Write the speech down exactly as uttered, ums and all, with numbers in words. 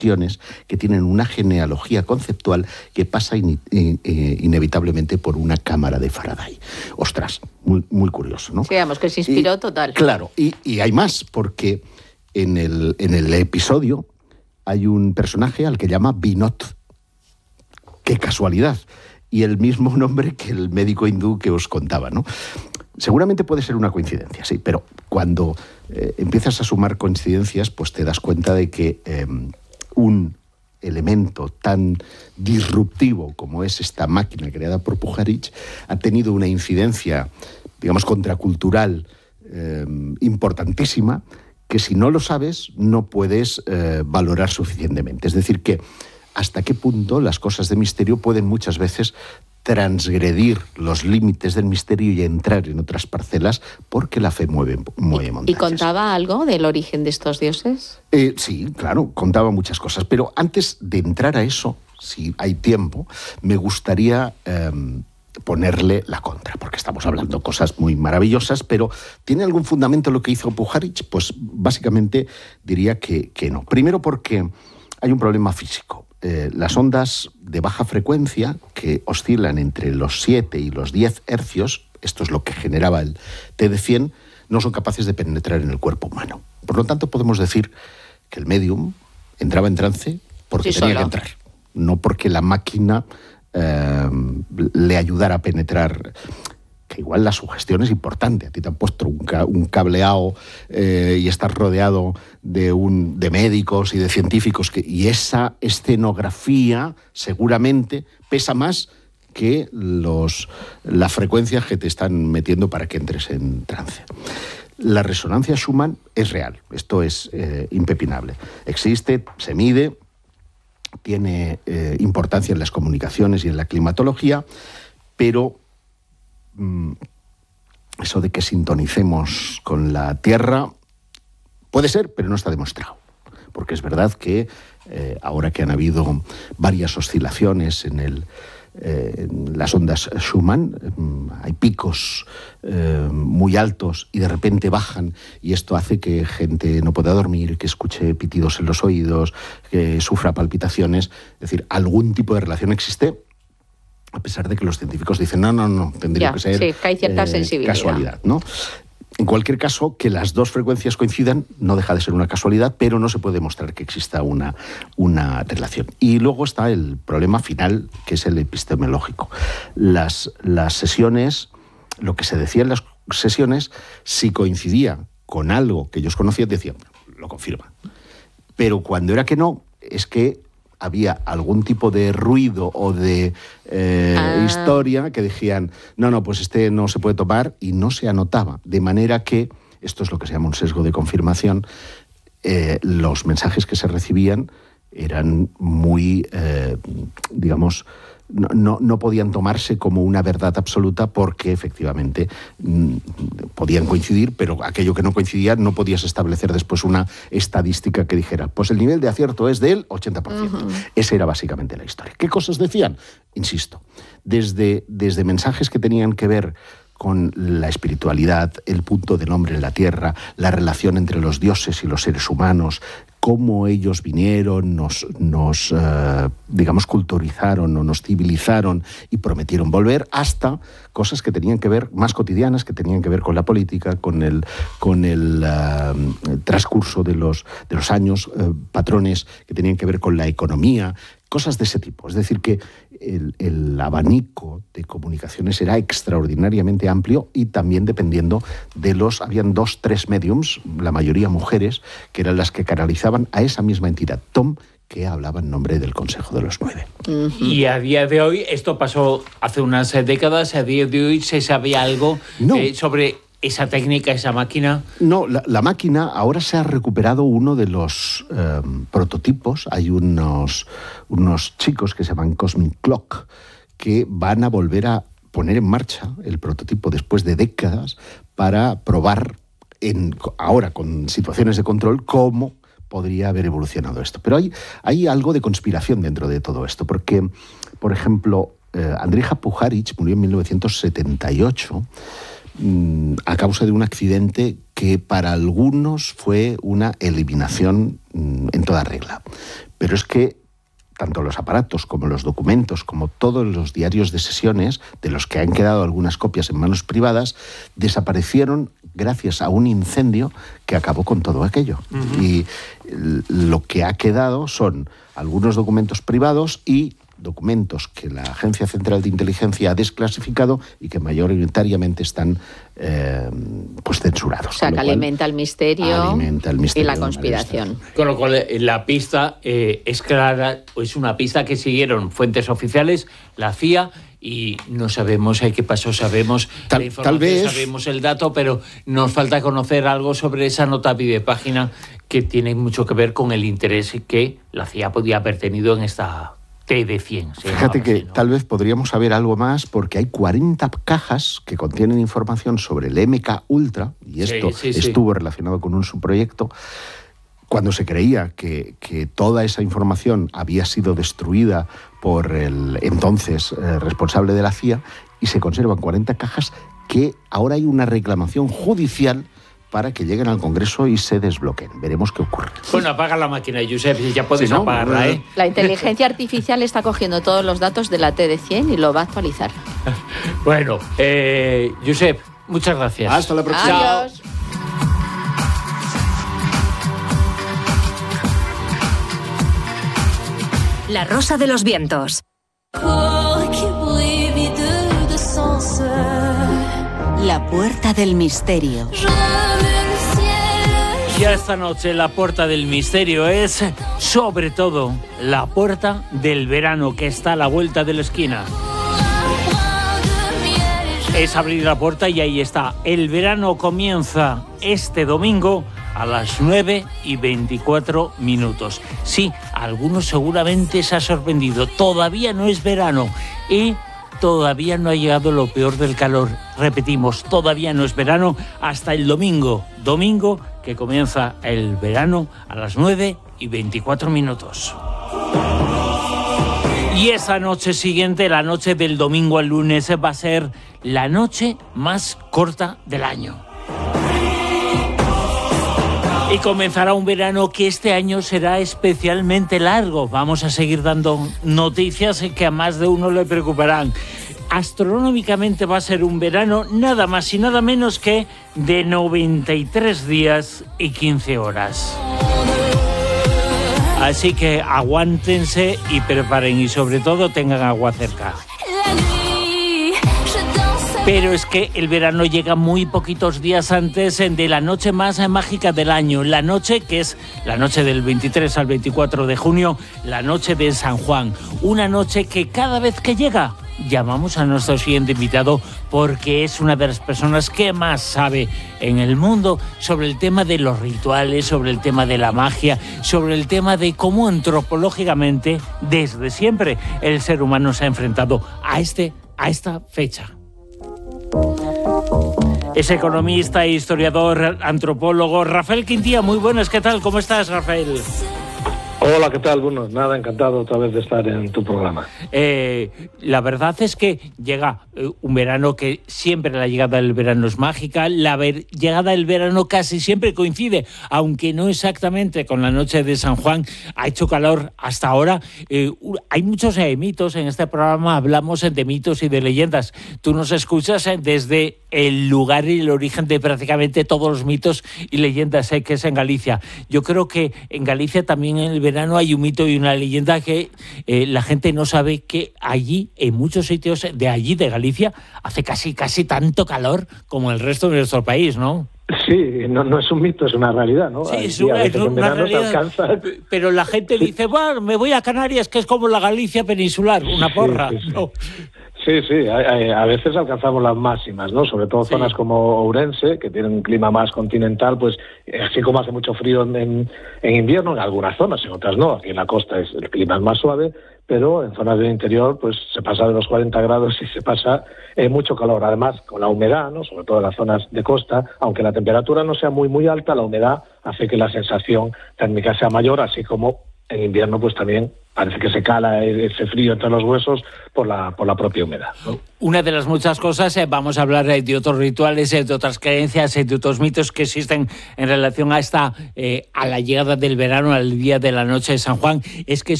cuestiones que tienen una genealogía conceptual que pasa in, in, in, inevitablemente por una cámara de Faraday. Ostras, muy, muy curioso, ¿no? Sí, digamos que se inspiró y, total. Claro, y, y hay más, porque en el, en el episodio hay un personaje al que llama Binod. ¡Qué casualidad! Y el mismo nombre que el médico hindú que os contaba, ¿no? Seguramente puede ser una coincidencia, sí, pero cuando eh, empiezas a sumar coincidencias, pues te das cuenta de que eh, un elemento tan disruptivo como es esta máquina creada por Pujarich ha tenido una incidencia, digamos, contracultural eh, importantísima, que si no lo sabes no puedes eh, valorar suficientemente. Es decir, que hasta qué punto las cosas de misterio pueden muchas veces transgredir los límites del misterio y entrar en otras parcelas, porque la fe mueve, mueve montañas. ¿Y contaba algo del origen de estos dioses? Eh, sí, claro, contaba muchas cosas. Pero antes de entrar a eso, si hay tiempo, me gustaría eh, ponerle la contra, porque estamos hablando cosas muy maravillosas, pero ¿tiene algún fundamento lo que hizo Pujarich? Pues básicamente diría que, que no. Primero porque hay un problema físico. Eh, las ondas de baja frecuencia, que oscilan entre los siete y los diez hercios, esto es lo que generaba el T D cien, no son capaces de penetrar en el cuerpo humano. Por lo tanto, podemos decir que el medium entraba en trance porque sí, tenía solo. que entrar, no porque la máquina eh, le ayudara a penetrar. Que igual la sugestión es importante. A ti te han puesto un, ca un cableado eh, y estás rodeado de, un, de médicos y de científicos, que, y esa escenografía seguramente pesa más que los, las frecuencias que te están metiendo para que entres en trance. La resonancia Schumann es real, esto es eh, impepinable. Existe, se mide, tiene eh, importancia en las comunicaciones y en la climatología, pero eso de que sintonicemos con la Tierra puede ser, pero no está demostrado. Porque es verdad que eh, ahora que han habido varias oscilaciones en, el, eh, en las ondas Schumann, eh, hay picos eh, muy altos y de repente bajan, y esto hace que gente no pueda dormir, que escuche pitidos en los oídos, que sufra palpitaciones. Es decir, algún tipo de relación existe, a pesar de que los científicos dicen, no, no, no, tendría ya, que ser sí, que hay cierta eh, sensibilidad. Casualidad, ¿no? En cualquier caso, que las dos frecuencias coincidan no deja de ser una casualidad, pero no se puede demostrar que exista una, una relación. Y luego está el problema final, que es el epistemológico. Las, las sesiones, lo que se decía en las sesiones, si coincidía con algo que ellos conocían, decían, lo confirman. Pero cuando era que no, es que había algún tipo de ruido o de eh, ah. historia que decían, no, no, pues este no se puede tomar, y no se anotaba. De manera que, esto es lo que se llama un sesgo de confirmación, eh, los mensajes que se recibían eran muy, eh, digamos, no, no, no podían tomarse como una verdad absoluta, porque efectivamente mmm, podían coincidir, pero aquello que no coincidía no podías establecer después una estadística que dijera, pues el nivel de acierto es del ochenta por ciento. Uh-huh. Esa era básicamente la historia. ¿Qué cosas decían? Insisto, desde, desde mensajes que tenían que ver con la espiritualidad, el punto del hombre en la tierra, la relación entre los dioses y los seres humanos, cómo ellos vinieron, nos, nos eh, digamos, culturizaron o nos civilizaron y prometieron volver, hasta cosas que tenían que ver, más cotidianas, que tenían que ver con la política, con el, con el uh, transcurso de los, de los años, uh, patrones que tenían que ver con la economía, cosas de ese tipo. Es decir, que el, el abanico de comunicaciones era extraordinariamente amplio, y también dependiendo de los... Habían dos, tres mediums, la mayoría mujeres, que eran las que canalizaban a esa misma entidad, Tom, que hablaba en nombre del Consejo de los Nueve. Uh-huh. Y a día de hoy, esto pasó hace unas décadas, a día de hoy se sabe algo no. eh, sobre esa técnica, esa máquina. No, la, la máquina, ahora se ha recuperado uno de los eh, prototipos. Hay unos, unos chicos que se llaman Cosmic Clock, que van a volver a poner en marcha el prototipo después de décadas para probar en, ahora con situaciones de control cómo podría haber evolucionado esto. Pero hay, hay algo de conspiración dentro de todo esto, porque, por ejemplo, eh, Andrija Pujarich murió en mil novecientos setenta y ocho mmm, a causa de un accidente que para algunos fue una eliminación en toda regla. Pero es que tanto los aparatos como los documentos, como todos los diarios de sesiones, de los que han quedado algunas copias en manos privadas, desaparecieron gracias a un incendio que acabó con todo aquello. Uh-huh. Y lo que ha quedado son algunos documentos privados y documentos que la Agencia Central de Inteligencia ha desclasificado y que mayoritariamente están eh, pues censurados. O sea, que alimenta el misterio, alimenta el misterio y la conspiración. Con lo cual, la pista eh, es clara, es una pista que siguieron fuentes oficiales, la C I A, y no sabemos eh, qué pasó, sabemos tal, la información, tal vez... sabemos el dato, pero nos falta conocer algo sobre esa nota a pie de página que tiene mucho que ver con el interés que la C I A podía haber tenido en esta T D cien. Fíjate que así, ¿no? Tal vez podríamos saber algo más porque hay cuarenta cajas que contienen información sobre el M K Ultra, y esto sí, sí, estuvo sí. relacionado con un subproyecto, cuando se creía que, que toda esa información había sido destruida por el entonces eh, responsable de la C I A, y se conservan cuarenta cajas que ahora hay una reclamación judicial para que lleguen al Congreso y se desbloqueen. Veremos qué ocurre. Bueno, apaga la máquina, Josep, ya puedes sí, ¿no? apagarla, ¿eh? La inteligencia artificial está cogiendo todos los datos de la T D cien y lo va a actualizar. Bueno, eh, Josep, muchas gracias. Hasta la próxima. Adiós. La Rosa de los Vientos. La Puerta del Misterio. Ya esta noche la Puerta del Misterio es, sobre todo, la puerta del verano que está a la vuelta de la esquina. Es abrir la puerta y ahí está. El verano comienza este domingo a las nueve y veinticuatro minutos. Sí, a algunos seguramente se ha sorprendido. Todavía no es verano y todavía no ha llegado lo peor del calor. Repetimos, todavía no es verano hasta el domingo. Domingo que comienza el verano a las nueve y veinticuatro minutos. Y esa noche siguiente, la noche del domingo al lunes, va a ser la noche más corta del año. Y comenzará un verano que este año será especialmente largo. Vamos a seguir dando noticias que a más de uno le preocuparán. Astronómicamente va a ser un verano nada más y nada menos que de noventa y tres días y quince horas. Así que aguántense y preparen, y sobre todo tengan agua cerca. Pero es que el verano llega muy poquitos días antes de la noche más mágica del año, la noche que es la noche del veintitrés al veinticuatro de junio, la noche de San Juan. Una noche que cada vez que llega llamamos a nuestro siguiente invitado porque es una de las personas que más sabe en el mundo sobre el tema de los rituales, sobre el tema de la magia, sobre el tema de cómo antropológicamente, desde siempre, el ser humano se ha enfrentado a, este, a esta fecha. Es economista, historiador, antropólogo. Rafael Quintía, muy buenas, ¿qué tal? ¿Cómo estás, Rafael? Hola, ¿qué tal? Bueno, nada, encantado otra vez de estar en tu programa. Eh, la verdad es que llega eh, un verano que siempre la llegada del verano es mágica, la ver- llegada del verano casi siempre coincide, aunque no exactamente con la noche de San Juan. Ha hecho calor hasta ahora. Eh, hay muchos eh, mitos en este programa, hablamos eh, de mitos y de leyendas. Tú nos escuchas eh, desde el lugar y el origen de prácticamente todos los mitos y leyendas eh, que es en Galicia. Yo creo que en Galicia también en el verano hay un mito y una leyenda que eh, la gente no sabe, que allí, en muchos sitios de allí, de Galicia, hace casi, casi tanto calor como el resto de nuestro país, ¿no? Sí, no, no es un mito, es una realidad, ¿no? Sí, es Sí, una, a veces es en una verano realidad. te alcanza. Pero la gente Sí. dice, bueno, me voy a Canarias, que es como la Galicia peninsular, una Sí, porra. sí, sí. No. Sí, sí, a, a- a veces alcanzamos las máximas, ¿no? Sobre todo Sí. zonas como Ourense, que tienen un clima más continental, pues así como hace mucho frío en, en, en invierno, en algunas zonas, en otras no. Aquí en la costa es, el clima es más suave, pero en zonas del interior pues se pasa de los cuarenta grados y se pasa eh, mucho calor. Además, con la humedad, ¿no? Sobre todo en las zonas de costa, aunque la temperatura no sea muy, muy alta, la humedad hace que la sensación térmica sea mayor, así como en invierno pues también parece que se cala ese frío entre los huesos por la, por la propia humedad, ¿no? Una de las muchas cosas, eh, vamos a hablar eh, de otros rituales, eh, de otras creencias, eh, de otros mitos que existen en relación a esta, eh, a la llegada del verano, al día de la noche de San Juan, es que